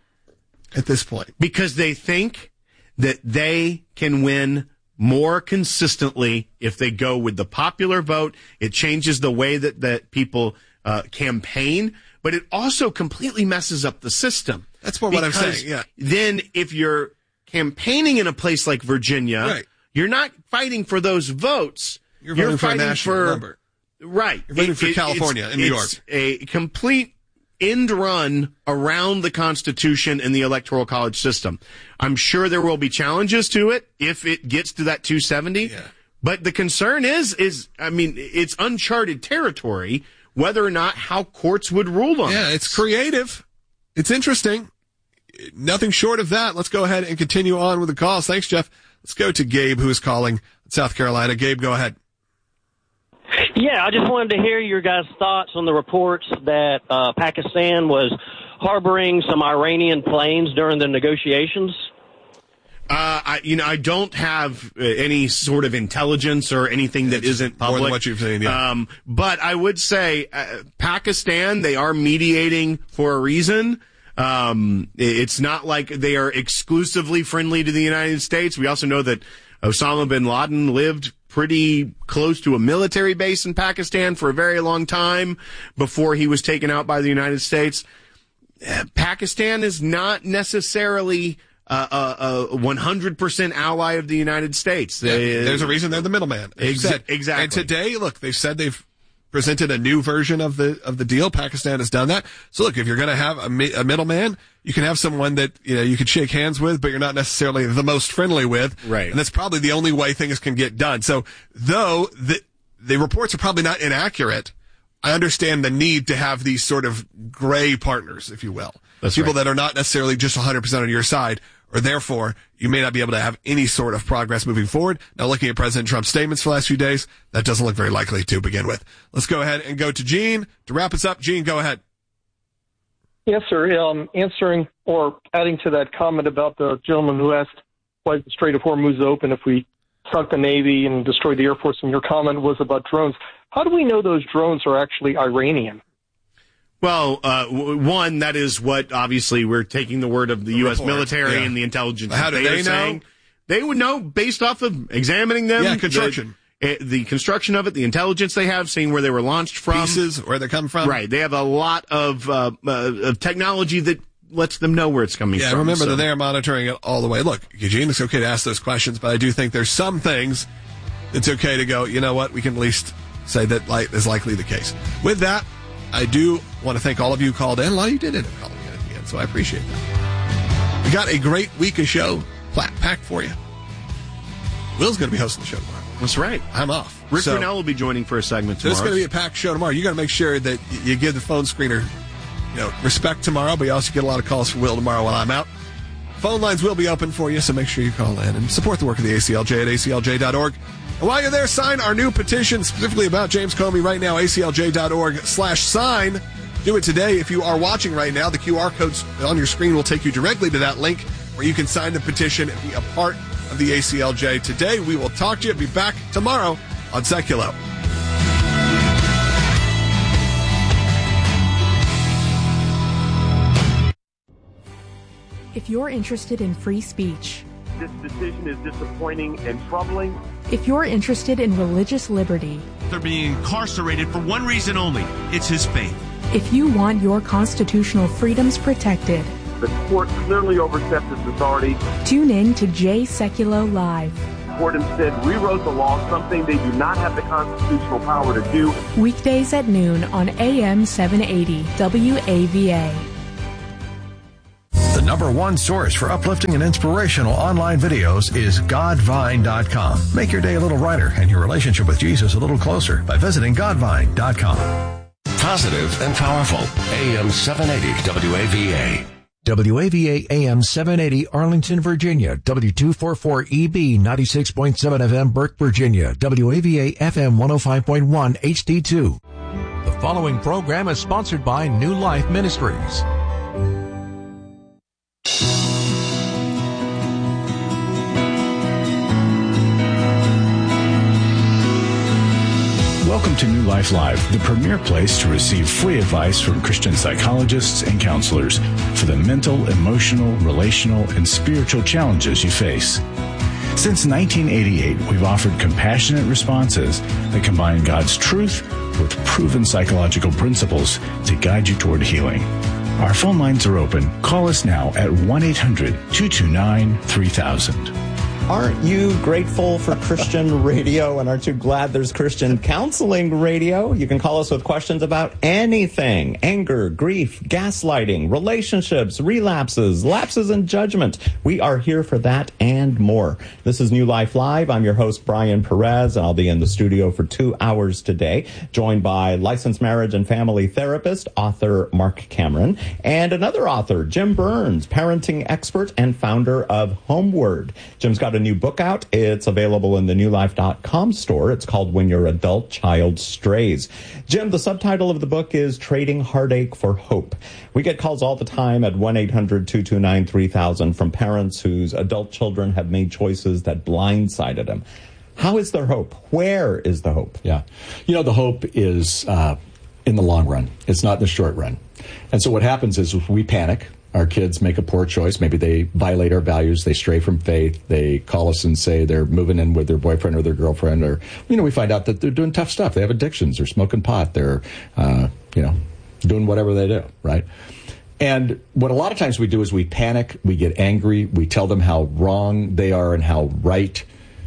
at this point Because they think that they can win more consistently if they go with the popular vote. It changes the way that, that people uh, campaign, but it also completely messes up the system. That's more what I'm Because saying, yeah. Then if you're campaigning in a place like Virginia, Right. you're not fighting for those votes. You're voting for a fighting national for, number. Right. You're voting for California it's- and New it's York. a complete end run around the Constitution and the Electoral College system. I'm sure there will be challenges to it if it gets to that two seventy. Yeah. But the concern is, is I mean, it's uncharted territory whether or not how courts would rule on it. Yeah, it's creative. It's interesting. Nothing short of that. Let's go ahead and continue on with the calls. Thanks, Jeff. Let's go to Gabe, who is calling South Carolina. Gabe, go ahead. Yeah, I just wanted to hear your guys' thoughts on the reports that uh, Pakistan was harboring some Iranian planes during the negotiations. Uh, I, you know, I don't have uh, any sort of intelligence or anything that isn't public. more than what you've seen, yeah. Um, but I would say uh, Pakistan, they are mediating for a reason. Um, it's not like they are exclusively friendly to the United States. We also know that Osama bin Laden lived pretty close to a military base in Pakistan for a very long time before he was taken out by the United States. Uh, Pakistan is not necessarily uh, a, a one hundred percent ally of the United States. Yeah, They- there's a reason they're the middleman. as you Exa- said. exactly. And today, look, they've said they've presented a new version of the of the deal. Pakistan has done that. So look, if you're going to have a, mi- a middleman, you can have someone that you know you could shake hands with, but you're not necessarily the most friendly with. Right. And that's probably the only way things can get done. So though the the reports are probably not inaccurate, I understand the need to have these sort of gray partners, if you will. That's People right. that are not necessarily just one hundred percent on your side, or therefore you may not be able to have any sort of progress moving forward. Now, looking at President Trump's statements for the last few days, that doesn't look very likely to begin with. Let's go ahead and go to Gene to wrap us up. Gene, go ahead. Yes, sir. Um, answering or adding to that comment about the gentleman who asked why the Strait of Hormuz is open if we sunk the Navy and destroyed the Air Force, and your comment was about drones. How do we know those drones are actually Iranian? Well, uh, w- one, that is what, obviously, we're taking the word of the, The U S report, military yeah. and the intelligence. How do that they are know? saying. They would know based off of examining them. Yeah, construction. The, uh, the construction of it, the intelligence they have, seeing where they were launched from. Pieces, where they come from. Right. They have a lot of, uh, uh, of technology that lets them know where it's coming Yeah, from. remember so. that they are monitoring it all the way. Look, Eugene, it's okay to ask those questions, but I do think there's some things it's okay to go, you know what, we can at least say that like is likely the case. With that, I do want to thank all of you who called in. A lot of you did end up calling in at the end, so I appreciate that. We got a great week of show pla- packed for you. Will's going to be hosting the show tomorrow. That's right. I'm off. Rick So- Brunell will be joining for a segment So tomorrow. it's going to be a packed show tomorrow. You got to make sure that y- you give the phone screener, you know, respect tomorrow, but you also get a lot of calls from Will tomorrow while I'm out. Phone lines will be open for you, so make sure you call in and support the work of the A C L J at A C L J dot org. And while you're there, sign our new petition specifically about James Comey right now, A C L J dot org slash sign. Do it today. If you are watching right now, the Q R codes on your screen will take you directly to that link where you can sign the petition and be a part of the A C L J today. We will talk to you. Be back tomorrow on Seculo. If you're interested in free speech, this decision is disappointing and troubling. If you're interested in religious liberty, they're being incarcerated for one reason only. It's his faith. If you want your constitutional freedoms protected, the court clearly overstepped its authority. Tune in to Jay Sekulow Live. The court instead rewrote the law, something they do not have the constitutional power to do. Weekdays at noon on A M seven eighty W A V A. The number one source for uplifting and inspirational online videos is Godvine dot com. Make your day a little brighter and your relationship with Jesus a little closer by visiting Godvine dot com. Positive and powerful. A M seven eighty W A V A. W A V A A M seven eighty Arlington, Virginia. W two forty-four E B ninety-six point seven F M Burke, Virginia. W A V A F M one oh five point one H D two. The following program is sponsored by New Life Ministries. Welcome to New Life Live, the premier place to receive free advice from Christian psychologists and counselors for the mental, emotional, relational, and spiritual challenges you face. Since nineteen eighty-eight, we've offered compassionate responses that combine God's truth with proven psychological principles to guide you toward healing. Our phone lines are open. Call us now at one eight hundred two two nine three thousand. Aren't you grateful for Christian radio, and aren't you glad there's Christian counseling radio? You can call us with questions about anything: anger, grief, gaslighting, relationships, relapses, lapses in judgment. We are here for that and more. This is New Life Live. I'm your host, Brian Perez, and I'll be in the studio for two hours today, joined by licensed marriage and family therapist, author Mark Cameron, and another author, Jim Burns, parenting expert and founder of Homeward. Jim's got a new book out. It's available in the new life dot com store. It's called When Your Adult Child Strays. Jim, the subtitle of the book is Trading Heartache for Hope. We get calls all the time at one eight hundred two two nine three thousand from parents whose adult children have made choices that blindsided them. How is there hope? Where is the hope? Yeah. You know, the hope is uh, in the long run. It's not in the short run. And so what happens is we panic. Our kids make a poor choice. Maybe they violate our values. They stray from faith. They call us and say they're moving in with their boyfriend or their girlfriend. Or, you know, we find out that they're doing tough stuff. They have addictions. They're smoking pot. They're, uh, you know, doing whatever they do, right? And what a lot of times we do is we panic. We get angry. We tell them how wrong they are and how right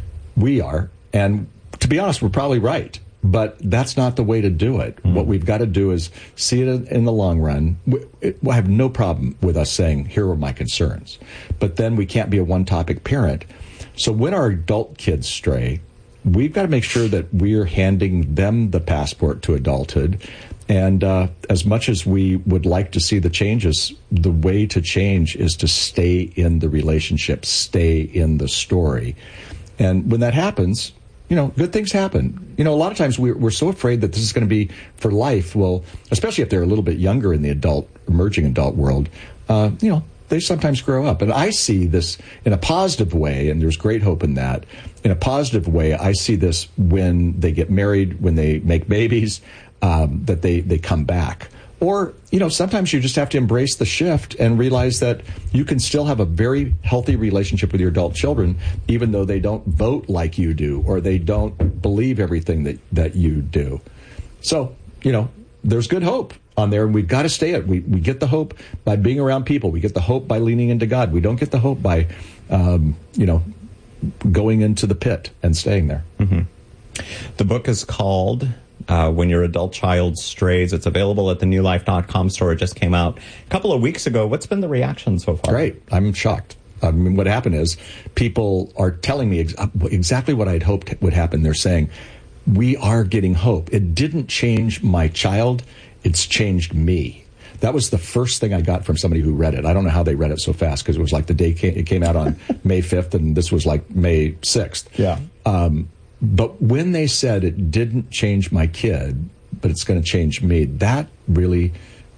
we are. And to be honest, we're probably right. But that's not the way to do it. Mm-hmm. What we've got to do is see it in the long run. I have no problem with us saying, here are my concerns. But then we can't be a one-topic parent. So when our adult kids stray, we've got to make sure that we're handing them the passport to adulthood. And uh, as much as we would like to see the changes, the way to change is to stay in the relationship, stay in the story. And when that happens, you know, good things happen. You know, a lot of times we're, we're so afraid that this is going to be for life. Well, especially if they're a little bit younger in the adult, emerging adult world, uh, you know, they sometimes grow up. And I see this in a positive way, and there's great hope in that. In a positive way, I see this when they get married, when they make babies, um, that they, they come back. Or, you know, sometimes you just have to embrace the shift and realize that you can still have a very healthy relationship with your adult children, even though they don't vote like you do, or they don't believe everything that, that you do. So, you know, there's good hope on there, and we've got to stay it. We, we get the hope by being around people. We get the hope by leaning into God. We don't get the hope by, um, you know, going into the pit and staying there. Mm-hmm. The book is called Uh, When Your Adult Child Strays. It's available at the new life dot com store. It just came out a couple of weeks ago. What's been the reaction so far? Great. I'm shocked. I mean, what happened is people are telling me ex- exactly what I'd hoped would happen. They're saying, we are getting hope. It didn't change my child. It's changed me. That was the first thing I got from somebody who read it. I don't know how they read it so fast, because it was like the day came, it came out on May fifth, and this was like May sixth. Yeah. Um, But when they said it didn't change my kid, but it's going to change me, that really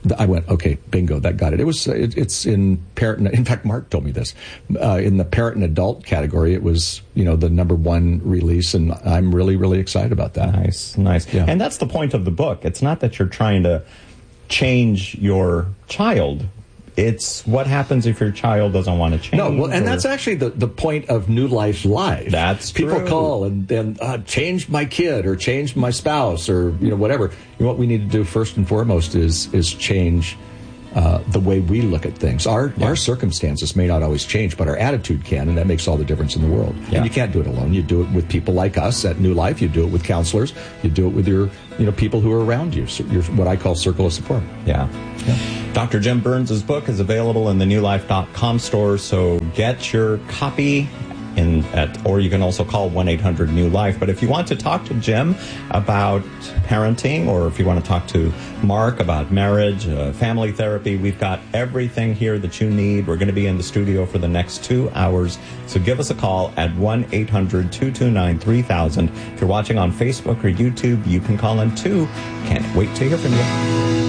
I went, okay, bingo, that got it. It was, it, it's in parent, in fact, Mark told me this, uh, in the parent and adult category, it was, you know, the number one release, and I'm really, really excited about that. Nice, nice. Yeah. And that's the point of the book. It's not that you're trying to change your child. It's what happens if your child doesn't want to change. No, well, and or... that's actually the, the point of New Life Live. That's People true. call and, and uh, change my kid or change my spouse or, you know, whatever. You know, what we need to do first and foremost is is change uh, the way we look at things. Our yeah. our circumstances may not always change, but our attitude can, and that makes all the difference in the world. Yeah. And you can't do it alone. You do it with people like us at New Life. You do it with counselors. You do it with your, you know, people who are around you. So your what I call circle of support. Yeah. yeah. Doctor Jim Burns' book is available in the new life dot com store, so get your copy. In at, or you can also call one eight hundred new life. But if you want to talk to Jim about parenting, or if you want to talk to Mark about marriage, uh, family therapy, we've got everything here that you need. We're going to be in the studio for the next two hours. So give us a call at one eight hundred two two nine three thousand. If you're watching on Facebook or YouTube, you can call in too. Can't wait to hear from you.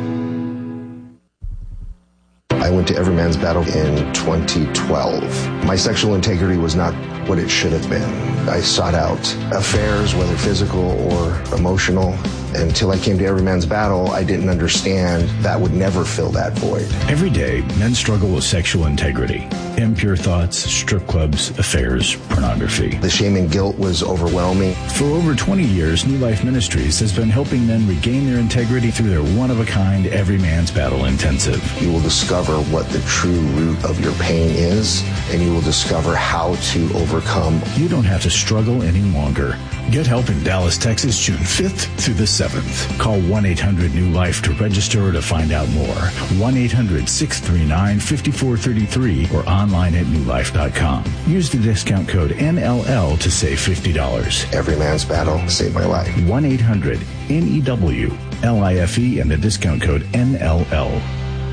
I went to Every Man's Battle in twenty twelve. My sexual integrity was not what it should have been. I sought out affairs, whether physical or emotional. Until I came to Every Man's Battle, I didn't understand that would never fill that void. Every day, men struggle with sexual integrity. Impure thoughts, strip clubs, affairs, pornography. The shame and guilt was overwhelming. For over twenty years, New Life Ministries has been helping men regain their integrity through their one-of-a-kind Every Man's Battle Intensive. You will discover what the true root of your pain is, and you will discover how to overcome. You don't have to struggle any longer. Get help in Dallas, Texas, June fifth through the seventh. Call one eight hundred new life to register or to find out more. one eight hundred six three nine five four three three or online at new life dot com. Use the discount code N L L to save fifty dollars. Every Man's Battle saved my life. one eight hundred N E W L I F E and the discount code N L L.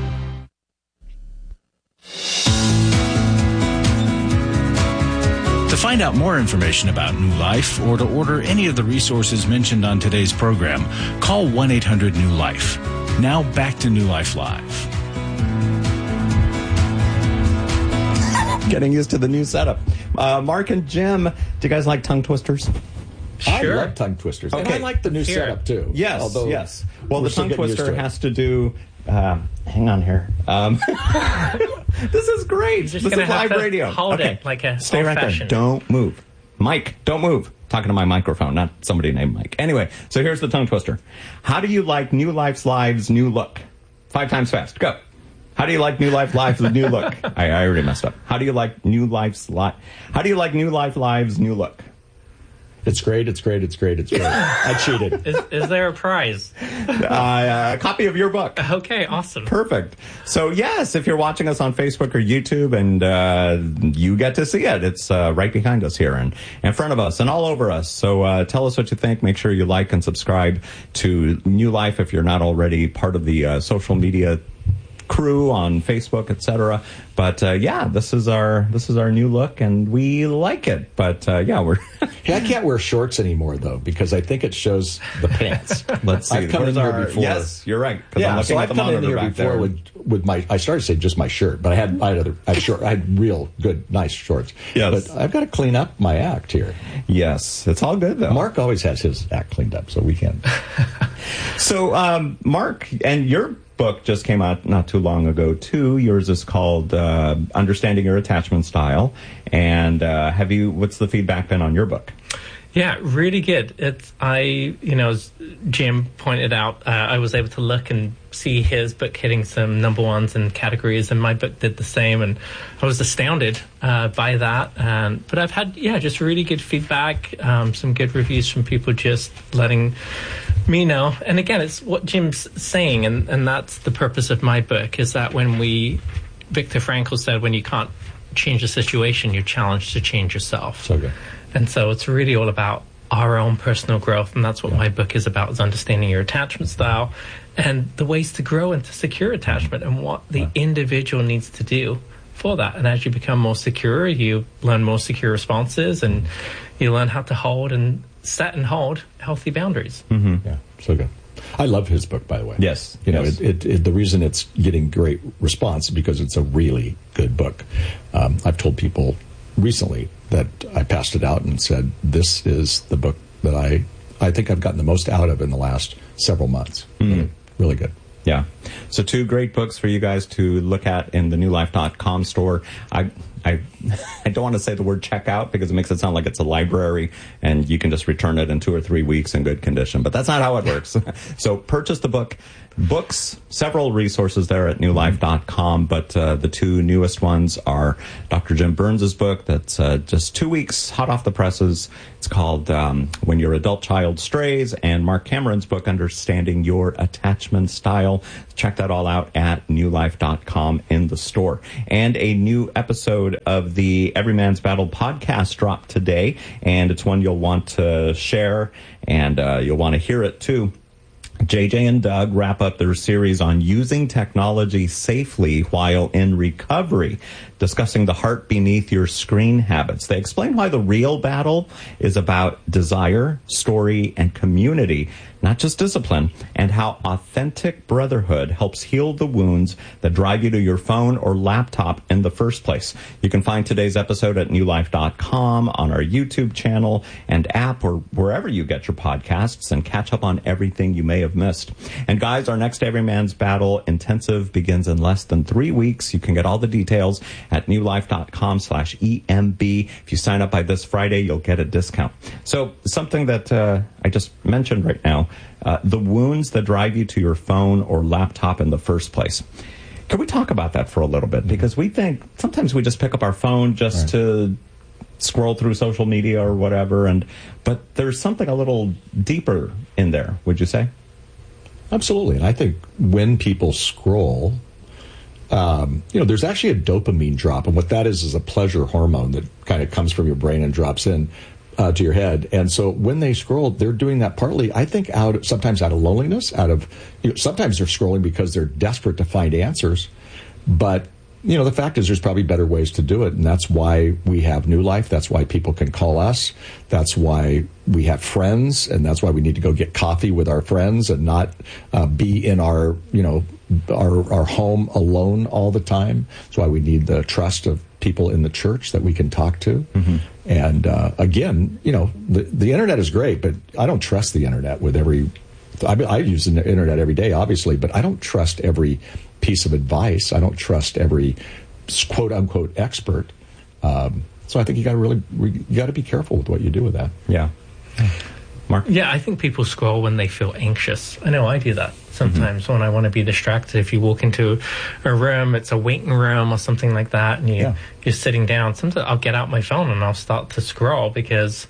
To find out more information about New Life or to order any of the resources mentioned on today's program, call one eight hundred new life. Now back to New Life Live. Getting used to the new setup. Uh, Mark and Jim, do you guys like tongue twisters? Sure. I love tongue twisters. Okay. And I like the new Here. setup, too. Yes, Although yes. Well, the still tongue getting used twister to it. has to do... Uh, hang on here. Um, this is great. Just this is gonna have live to radio. Hold okay. it like a Stay right there. old-fashioned. Don't move. Mike, don't move. Talking to my microphone, not somebody named Mike. Anyway, so here's the tongue twister. How do you like New Life's Live's new look? Five times fast. Go. How do you like New Life Live's new look? I, I already messed up. How do you like New Life's Live? How do you like New Life Live's new look? It's great, it's great, it's great, it's great. I cheated. Is, is there a prize? Uh, a copy of your book. Okay, awesome. Perfect. So, yes, if you're watching us on Facebook or YouTube and uh, you get to see it, it's uh, right behind us here and in front of us and all over us. So uh, tell us what you think. Make sure you like and subscribe to New Life if you're not already part of the uh, social media crew on Facebook, et cetera. But uh, yeah, this is our this is our new look, and we like it. But uh, yeah, we're. Hey, I can't wear shorts anymore though because I think it shows the pants. Let's see. I've come Where's in here our, before. Yes, you're right. Yeah, I'm looking so at I've the come in monitor here back before there. with with my. I started to say just my shirt, but I had I had other I had short. I had real good nice shorts. Yes. But I've got to clean up my act here. Yes, it's all good though. Mark always has his act cleaned up, so we can. So, um, Mark, and your book just came out not too long ago too. Yours is called uh, Understanding Your Attachment Style. And uh, have you? What's the feedback been on your book? Yeah, really good. It's I, you know, as Jim pointed out, uh, I was able to look and see his book hitting some number ones in categories, and my book did the same, and I was astounded uh, by that. Um, but I've had, yeah, just really good feedback, um, some good reviews from people just letting me know. And again, it's what Jim's saying, and, and that's the purpose of my book, is that when we, Viktor Frankl said, when you can't change a situation, you're challenged to change yourself. So good. And so it's really all about our own personal growth, and that's what my book is about, is understanding your attachment style and the ways to grow into secure attachment and what the individual needs to do for that. And as you become more secure, you learn more secure responses, and you learn how to hold and set and hold healthy boundaries. Mm-hmm. Yeah, so good. I love his book, by the way. Yes. You know, yes. It, it, it, the reason it's getting great response is because it's a really good book. Um, I've told people recently that I passed it out and said, this is the book that I, I think I've gotten the most out of in the last several months. Mm. Really, really good. Yeah. So two great books for you guys to look at in the new life dot com store. I I I don't want to say the word checkout because it makes it sound like it's a library and you can just return it in two or three weeks in good condition. But that's not how it works. So purchase the book. Books, several resources there at new life dot com, but uh, the two newest ones are Doctor Jim Burns' book that's uh, just two weeks hot off the presses. It's called um, When Your Adult Child Strays, and Mark Cameron's book, Understanding Your Attachment Style. Check that all out at new life dot com in the store. And a new episode of the Every Man's Battle podcast dropped today, and it's one you'll want to share, and uh, you'll want to hear it too. J J and Doug wrap up their series on using technology safely while in recovery, discussing the heart beneath your screen habits. They explain why the real battle is about desire, story, and community, not just discipline, and how authentic brotherhood helps heal the wounds that drive you to your phone or laptop in the first place. You can find today's episode at new life dot com, on our YouTube channel and app, or wherever you get your podcasts, and catch up on everything you may have missed. And guys, our next Every Man's Battle intensive begins in less than three weeks. You can get all the details at new life dot com slash E M B. If you sign up by this Friday, you'll get a discount. So something that uh, I just mentioned right now, Uh, the wounds that drive you to your phone or laptop in the first place. Can we talk about that for a little bit? Because we think sometimes we just pick up our phone just right. to scroll through social media or whatever, and but there's something a little deeper in there, would you say? Absolutely. And I think when people scroll, um, you know, there's actually a dopamine drop. And what that is is a pleasure hormone that kind of comes from your brain and drops in Uh, to your head. And so when they scroll, they're doing that partly, I think, out sometimes out of loneliness, out of, you know, sometimes they're scrolling because they're desperate to find answers. But, you know, the fact is there's probably better ways to do it. And that's why we have New Life. That's why people can call us. That's why we have friends. And that's why we need to go get coffee with our friends and not uh, be in our, you know, our, our home alone all the time. That's why we need the trust of people in the church that we can talk to. Mm-hmm. And uh, again, you know, the, the internet is great, but I don't trust the internet with every, I, I use the internet every day, obviously, but I don't trust every piece of advice. I don't trust every quote unquote expert. Um, so I think you got to really, you got to be careful with what you do with that. Yeah. Mark? Yeah, I think people scroll when they feel anxious. I know I do that sometimes mm-hmm. when I want to be distracted. If you walk into a room, it's a waiting room or something like that, and you, yeah. you're sitting down, sometimes I'll get out my phone and I'll start to scroll because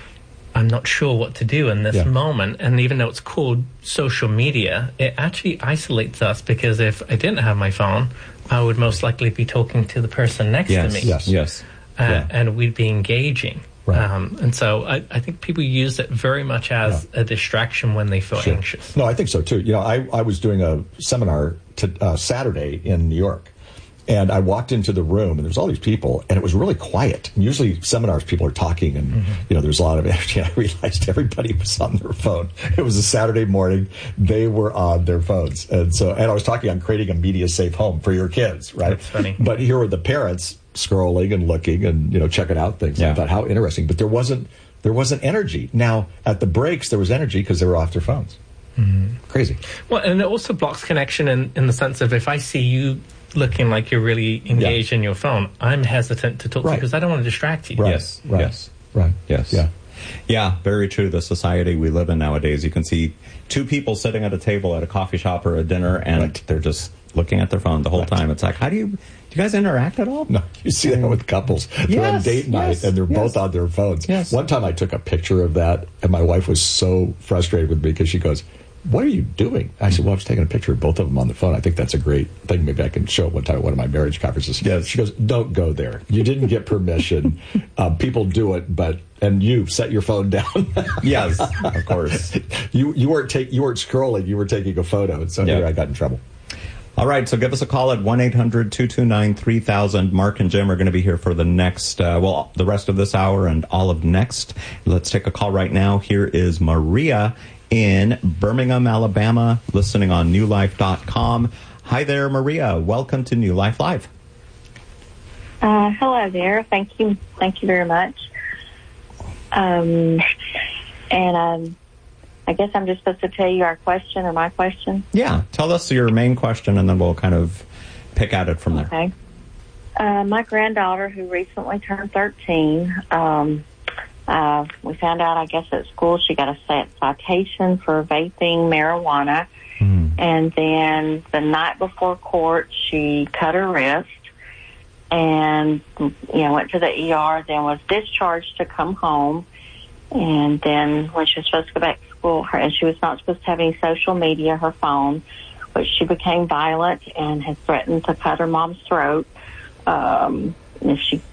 I'm not sure what to do in this yeah. moment. And even though it's called social media, it actually isolates us, because if I didn't have my phone, I would most likely be talking to the person next yes, to me. Yes, yes. Uh, yeah. And we'd be engaging. Right. Um, and so I, I think people use it very much as yeah. a distraction when they feel sure. anxious. No, I think so too. You know, I, I was doing a seminar to, uh, Saturday in New York, and I walked into the room, and there's all these people, and it was really quiet. Usually seminars, people are talking, and mm-hmm. you know, there's a lot of energy. I realized everybody was on their phone. It was a Saturday morning; they were on their phones, and so and I was talking on creating a media safe home for your kids, right? That's funny. But here were the parents scrolling and looking and, you know, checking out things. Yeah. I thought, how interesting. But there wasn't there wasn't energy. Now, at the breaks, there was energy because they were off their phones. Mm-hmm. Crazy. Well, and it also blocks connection in, in the sense of, if I see you looking like you're really engaged yeah. in your phone, I'm hesitant to talk right. to you because I don't want to distract you. Right. Yes. Right. Yes. Right. Yes. Yeah. Yeah, very true. The society we live in nowadays, you can see two people sitting at a table at a coffee shop or a dinner, and right. they're just looking at their phone the whole right. time. It's like, how do you... Do you guys interact at all? No, you see that with couples. They're yes, on date night, yes, and they're yes. both on their phones. Yes. One time I took a picture of that, and my wife was so frustrated with me because she goes, what are you doing? I said, well, I was taking a picture of both of them on the phone. I think that's a great thing. Maybe I can show it one time at one of my marriage conferences. Yes. She goes, don't go there. You didn't get permission. um, people do it, but... And you set your phone down. Yes, of course. You you weren't take you weren't scrolling. You were taking a photo. And so yep. here I got in trouble. All right, so give us a call at one eight hundred two two nine three thousand. Mark and Jim are going to be here for the next, uh, well, the rest of this hour and all of next. Let's take a call right now. Here is Maria in Birmingham, Alabama, listening on new life dot com. Hi there, Maria. Welcome to New Life Live. Uh, hello there. Thank you. Thank you very much. Um, and um, I guess I'm just supposed to tell you our question or my question. Yeah, tell us your main question, and then we'll kind of pick at it from there. Okay. Uh, my granddaughter, who recently turned thirteen, um, uh, we found out, I guess, at school she got a citation for vaping marijuana. Mm. And then the night before court, she cut her wrist and, you know, went to the E R, then was discharged to come home. And then when she was supposed to go back to school, her, and she was not supposed to have any social media, her phone, but she became violent and had threatened to cut her mom's throat um, if she